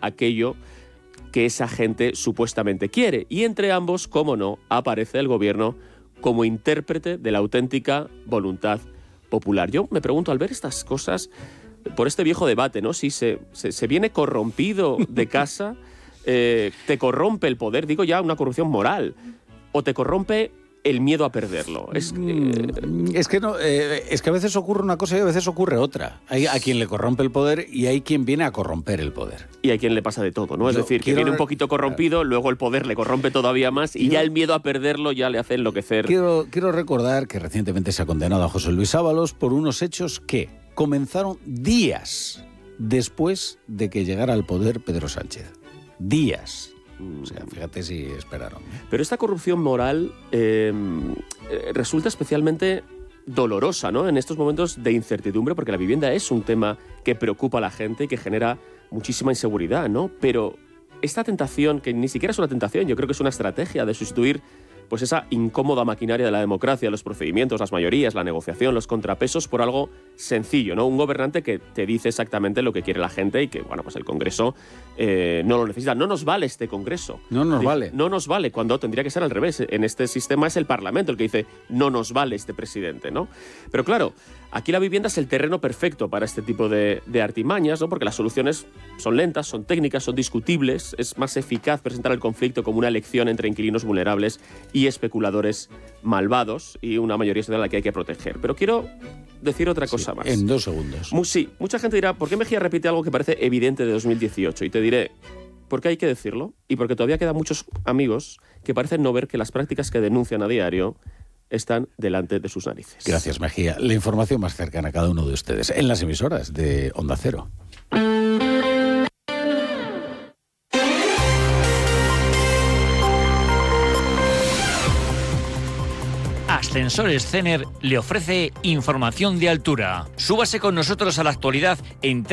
aquello que esa gente supuestamente quiere. Y entre ambos, cómo no, aparece el gobierno como intérprete de la auténtica voluntad popular. Yo me pregunto, al ver estas cosas, por este viejo debate, ¿no? Si se viene corrompido de casa, te corrompe el poder, digo ya una corrupción moral, o te corrompe el miedo a perderlo. Es que a veces ocurre una cosa y a veces ocurre otra. Hay a quien le corrompe el poder y hay quien viene a corromper el poder. Y hay quien le pasa de todo, ¿no? Es decir, que viene un poquito corrompido, luego el poder le corrompe todavía más y ya el miedo a perderlo ya le hace enloquecer. Quiero recordar que recientemente se ha condenado a José Luis Ábalos por unos hechos que comenzaron días después de que llegara al poder Pedro Sánchez. Días. O sea, fíjate si esperaron. Pero esta corrupción moral resulta especialmente dolorosa, ¿no? En estos momentos de incertidumbre, porque la vivienda es un tema que preocupa a la gente y que genera muchísima inseguridad, ¿no? Pero esta tentación, que ni siquiera es una tentación, yo creo que es una estrategia de sustituir pues esa incómoda maquinaria de la democracia, los procedimientos, las mayorías, la negociación, los contrapesos, por algo sencillo, ¿no? Un gobernante que te dice exactamente lo que quiere la gente y que, bueno, pues el Congreso no lo necesita. No nos vale este Congreso. No nos vale. No nos vale, cuando tendría que ser al revés. En este sistema es el Parlamento el que dice no nos vale este presidente, ¿no? Pero claro, aquí la vivienda es el terreno perfecto para este tipo de artimañas, ¿no? Porque las soluciones son lentas, son técnicas, son discutibles. Es más eficaz presentar el conflicto como una elección entre inquilinos vulnerables y especuladores malvados y una mayoría social a la que hay que proteger. Pero quiero decir otra cosa más. En 2 segundos. Sí, mucha gente dirá, ¿por qué Mejía repite algo que parece evidente de 2018? Y te diré, porque hay que decirlo y porque todavía quedan muchos amigos que parecen no ver que las prácticas que denuncian a diario están delante de sus narices. Gracias, Mejía. La información más cercana a cada uno de ustedes en las emisoras de Onda Cero. Ascensores Cener le ofrece información de altura. Súbase con nosotros a la actualidad en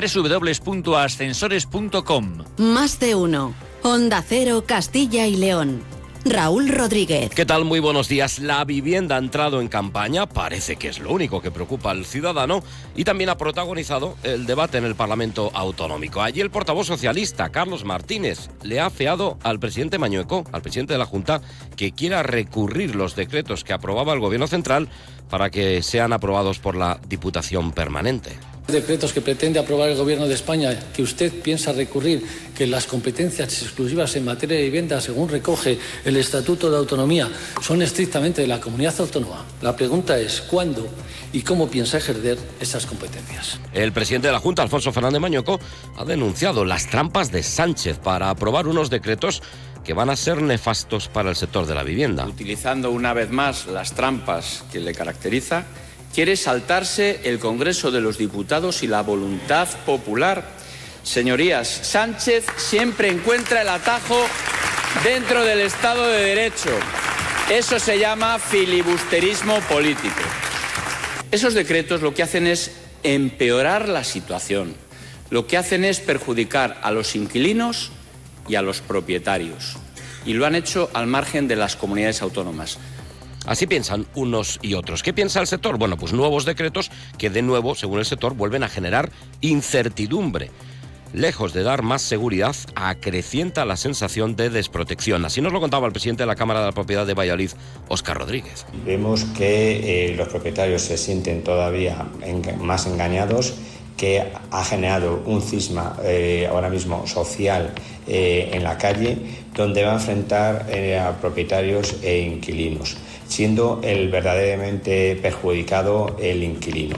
www.ascensores.com. Más de uno. Onda Cero, Castilla y León. Raúl Rodríguez. ¿Qué tal? Muy buenos días. La vivienda ha entrado en campaña, parece que es lo único que preocupa al ciudadano, y también ha protagonizado el debate en el Parlamento Autonómico. Allí el portavoz socialista, Carlos Martínez, le ha afeado al presidente Mañueco, al presidente de la Junta, que quiera recurrir los decretos que aprobaba el Gobierno Central para que sean aprobados por la Diputación Permanente. Decretos que pretende aprobar el Gobierno de España, que usted piensa recurrir, que las competencias exclusivas en materia de vivienda, según recoge el Estatuto de Autonomía, son estrictamente de la comunidad autónoma. La pregunta es ¿cuándo y cómo piensa ejercer esas competencias? El presidente de la Junta, Alfonso Fernández Mañueco, ha denunciado las trampas de Sánchez para aprobar unos decretos que van a ser nefastos para el sector de la vivienda. Utilizando una vez más las trampas que le caracteriza, quiere saltarse el Congreso de los Diputados y la voluntad popular. Señorías, Sánchez siempre encuentra el atajo dentro del Estado de Derecho. Eso se llama filibusterismo político. Esos decretos lo que hacen es empeorar la situación. Lo que hacen es perjudicar a los inquilinos y a los propietarios. Y lo han hecho al margen de las comunidades autónomas. Así piensan unos y otros. ¿Qué piensa el sector? Bueno, pues nuevos decretos que de nuevo, según el sector, vuelven a generar incertidumbre. Lejos de dar más seguridad, acrecienta la sensación de desprotección. Así nos lo contaba el presidente de la Cámara de la Propiedad de Valladolid, Óscar Rodríguez. Vemos que los propietarios se sienten todavía más engañados, que ha generado un cisma ahora mismo social en la calle, donde va a enfrentar a propietarios e inquilinos, siendo el verdaderamente perjudicado el inquilino.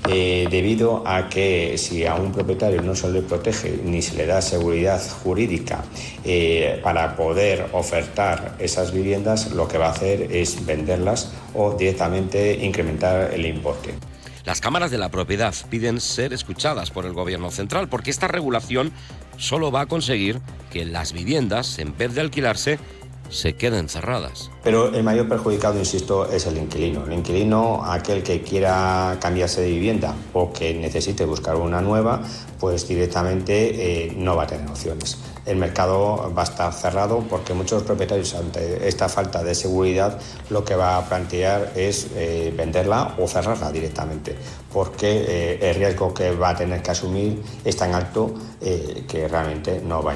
Debido a que si a un propietario no se le protege ni se le da seguridad jurídica para poder ofertar esas viviendas, lo que va a hacer es venderlas o directamente incrementar el importe. Las cámaras de la propiedad piden ser escuchadas por el Gobierno central porque esta regulación solo va a conseguir que las viviendas, en vez de alquilarse, se queden cerradas. Pero el mayor perjudicado, insisto, es el inquilino. El inquilino, aquel que quiera cambiarse de vivienda o que necesite buscar una nueva, pues directamente no va a tener opciones. El mercado va a estar cerrado porque muchos propietarios, ante esta falta de seguridad, lo que va a plantear es venderla o cerrarla directamente, porque el riesgo que va a tener que asumir es tan alto que realmente no va a